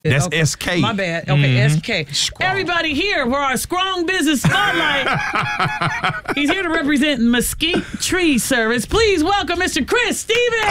That's okay. SK. My bad. Okay, SK. Everybody here for our Strong Business Spotlight. He's here to represent Mesquite Tree Service. Please welcome Mr. Chris Stevens.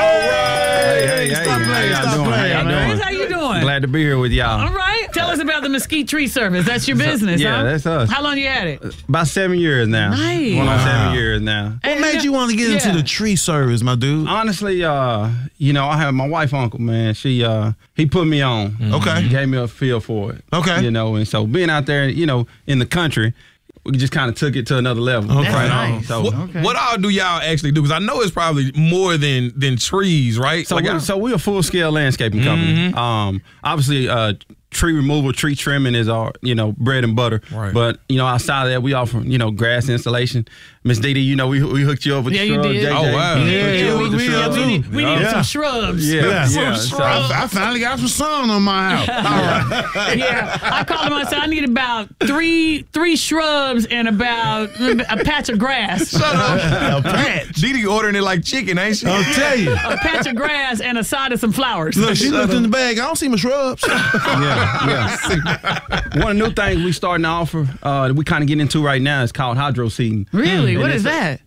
Hey, Stop playing. Chris, how you doing? Glad to be here with y'all. All right. Tell us about the Mesquite Tree Service. That's your business, Yeah, huh? that's us. How long you had it? About 7 years now. Nice. Going on 7 years now. What made you want to get into the tree service, my dude? Honestly, you know, I have my wife, uncle, man. He put me on. Okay. He gave me a feel for it. Okay. You know, and so being out there, you know, in the country, we just kind of took it to another level. Okay. That's nice. So, What all do y'all actually do? Because I know it's probably more than trees, right? So we're a full scale landscaping company. Obviously, tree removal, tree trimming is our, you know, bread and butter. Right. But, you know, outside of that, we offer, you know, grass installation. Miss Didi, you know, we hooked you up with Yeah, the you shrubs. did. JJ. Oh, wow. Hooked you Yeah, up with the we shrubs. We needed some shrubs. Yeah. So I finally got some sun on my house. All right. Yeah, I called him. I said I need about three shrubs and about a patch of grass. Shut up. A patch. Didi ordering it like chicken, ain't she? I'll tell you. A patch of grass and a side of some flowers. Look, she looked in the bag. I don't see my shrubs. Yeah. One of the new things we starting to offer, that we kind of get into right now is called hydro seeding. Really? What And is that?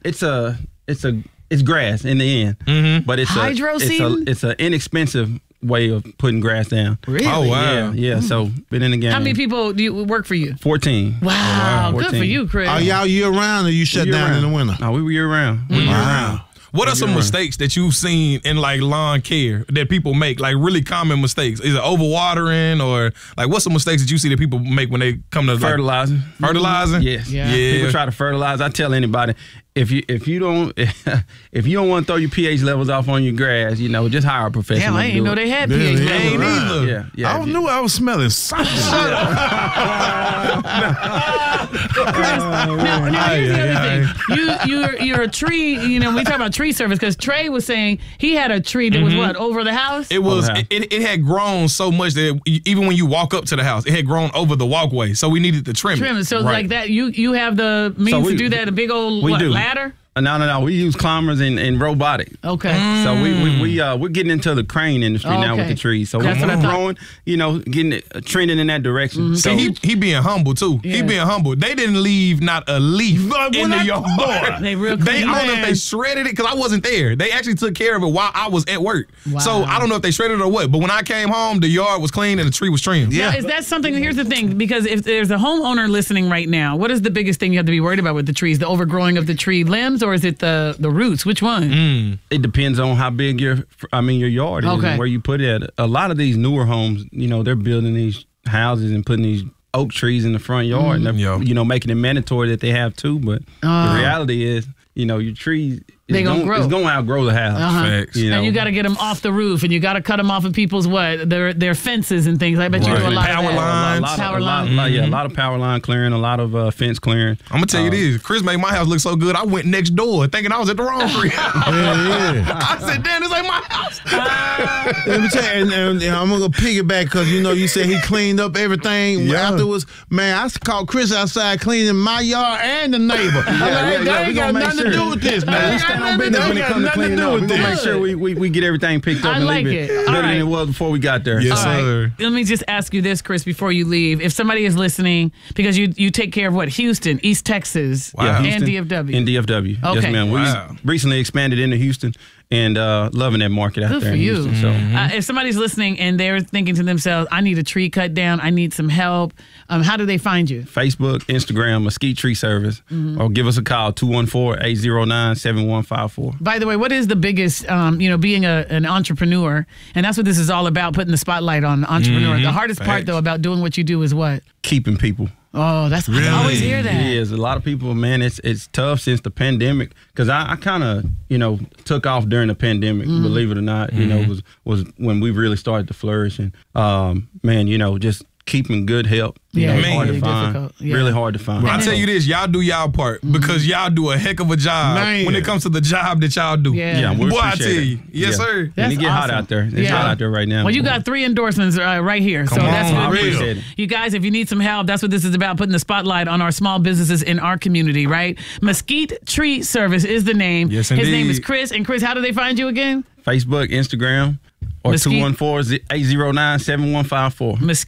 It's grass in the end, but it's Hydro seeding? it's an inexpensive way of putting grass down. Really? Oh, wow. Yeah. So been in the game. How many people do you work for you? 14. Wow, good 14. for you, Chris. Are y'all year round or you shut Year down round. in the winter? No, we were year round. Wow. What are some mistakes that you've seen in like lawn care that people make? Like really common mistakes? Is it overwatering or like what's some mistakes that you see that people make when they come to Fertilizing. fertilizing? Yes. Yeah. People try to fertilize. I tell anybody, if you don't want to throw your pH levels off on your grass, you know, just hire a professional. Damn, I to didn't do know it. they had Yeah, pH yeah. levels. Ain't either. Yeah. I knew I was smelling something. Now here's the other thing. You're a tree. You know, we talk about tree service because Trey was saying he had a tree that was what, over the house. It was Okay. it had grown so much that even when you walk up to the house, it had grown over the walkway. So we needed to trim it. So Right. like that, you have the means to do that. A big old we do. ladder. No. We use climbers and robotic. Okay. So we're getting into the crane industry now with Okay. the trees. So That's what I we're thought. growing, you know, getting it trending in that direction. So See, he being humble too. He Yeah. being humble. They didn't leave not a leaf in the yard. They real They, clean. I don't know if Man. they shredded it because I wasn't there. They actually took care of it while I was at work. Wow. So I don't know if they shredded it or what. But when I came home, the yard was clean and the tree was trimmed. Now, is that something? Here's the thing, because if there's a homeowner listening right now, what is the biggest thing you have to be worried about with the trees? The overgrowing of the tree limbs, or is it the roots? Which one? it depends on how big your yard is Okay. and where you put it at. A lot of these newer homes, you know, they're building these houses and putting these oak trees in the front yard, and they're, Yeah. you know, making it mandatory that they have to. But the reality is, you know, your trees They gonna grow. It's going to outgrow the house. Facts. You know? And you got to get them off the roof, and you got to cut them off of people's their fences and things. I bet you do a lot Power of that. lines. Power a lot of power line clearing, a lot of fence clearing. I'm gonna tell you this. Chris made my house look so good. I went next door thinking I was at the wrong tree. I said, "Damn, this ain't my house." Let me tell you, and I'm gonna go piggyback because you said he cleaned up everything afterwards. Man, I called Chris outside cleaning my yard and the neighbor. That ain't got nothing to do with this, man. We stand on business when it comes to cleaning up. We're going to make sure we get everything picked up I and like leave it it. better All than right. it was before we got there. Yes, All right. sir. Let me just ask you this, Chris, before you leave. If somebody is listening, because you take care of what? Houston, East Texas, Wow. and Houston DFW. And DFW. Okay. Yes, ma'am. Wow. We recently expanded into Houston and loving that market out Good there for in you. Houston. So If somebody's listening and they're thinking to themselves, I need a tree cut down, I need some help, how do they find you? Facebook, Instagram, Mesquite Tree Service, or give us a call, 214-809-7154. By the way, what is the biggest, being an entrepreneur, and that's what this is all about, putting the spotlight on the entrepreneur. The hardest part, Facts. though, about doing what you do is what? Keeping people. Oh, that's I always hear that. It is. A lot of people, man, it's tough since the pandemic. Because I kind of, took off during the pandemic, believe it or not. Was when we really started to flourish. And, man, just keeping good help. Yeah, it's man. hard to Really find. difficult. Yeah. Really hard to find. I tell you this, y'all do y'all part because y'all do a heck of a job Man. when it comes to the job that y'all do. Yeah. Yeah, we Boy, I appreciate tell it. you. Yes, Yeah. sir. And That's it get hot awesome. out there. It's Yeah. hot out there right now. Well, you got 3 endorsements right here. So that's on. what I appreciate it. You guys, if you need some help, that's what this is about, putting the spotlight on our small businesses in our community, right? Mesquite Tree Service is the name. Yes, His name indeed. is Chris. And Chris, how do they find you again? Facebook, Instagram, Or 214-809-7154.